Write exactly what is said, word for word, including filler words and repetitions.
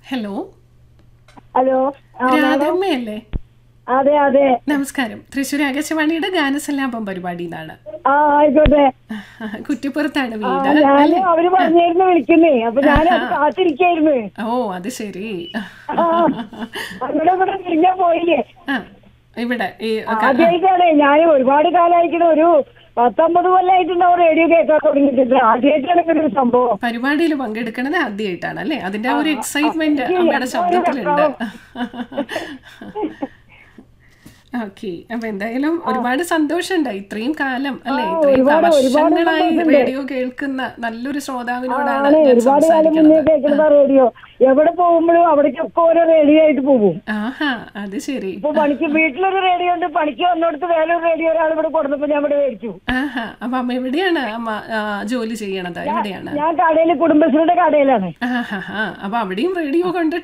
Hello hello രാധമ്മയല്ലേ? അതെ അതെ നമസ്കാരം. തൃശ്ശൂർ ആകാശവാണിയുടെ ഗാനസല്ലാപം പരിപാടി എന്നാണ്. ആ ആയിക്കോട്ടെ. കുറ്റിപ്പുറത്താണ് വീട് ഞാന് അല്ലേ? അവര് പറഞ്ഞിരുന്നു വിളിക്കുന്നേ, അപ്പൊ ഞാൻ അത് കാത്തിരിക്കായിരുന്നു. ഓ അത് ശരി. അവിടെ ഇവിടെ തിരിഞ്ഞാ പോയില്ലേ? ആ ഇവിടെ ഈ ആദ്യമായിട്ടാണ് ഞാൻ ഒരുപാട് കാലമായിരിക്കണം, ഒരു പത്തൊമ്പത് കൊല്ലമായിട്ടുണ്ടാവും റേഡിയോ കേൾക്കാൻ തുടങ്ങിയിട്ടുണ്ട്. ആദ്യമായിട്ടാണ് ഇങ്ങനെ ഒരു സംഭവം. പരിപാടിയിൽ പങ്കെടുക്കണത് ആദ്യമായിട്ടാണ് അല്ലേ? അതിന്റെ ആ ഒരു എക്സൈറ്റ്മെന്റ് അമ്മയുടെ ശബ്ദത്തിലുണ്ട്. ഓക്കെ, അപ്പൊ എന്തായാലും ഒരുപാട് സന്തോഷമുണ്ട് ഇത്രയും കാലം അല്ലെ, ഇത്രയും വർഷങ്ങളായി റേഡിയോ കേൾക്കുന്ന നല്ലൊരു ശ്രോതാവിനോടാണ് ഞാൻ ഒരുപാട് കാലം മുന്നേ സംസാരിക്കുന്നത്. കേൾക്കുന്ന റേഡിയോ. എവിടെ പോകുമ്പോഴും അവിടേക്കൊക്കെ ഓരോ റേഡിയോ ആയിട്ട് പോകും. ആഹാ അത് ശരി. ഇപ്പൊ പണിക്ക് വീട്ടിലൊരു റേഡിയോ ഉണ്ട്, പണിക്ക് വന്നോടത്ത് വേറൊരു റേഡിയോ ഒരാൾ ഇവിടെ കൊടുത്തപ്പോ ഞാൻ ഇവിടെ മേടിച്ചു. ആഹാ, അപ്പൊ അമ്മ എവിടെയാണ് അമ്മ ആ, ജോലി ചെയ്യണത്? എവിടെയാണ്? ഞാൻ കടയില് കുടുംബശ്രീയുടെ കടയിലാണ്. ആഹാ, അപ്പൊ അവിടെയും റേഡിയോ കൊണ്ട്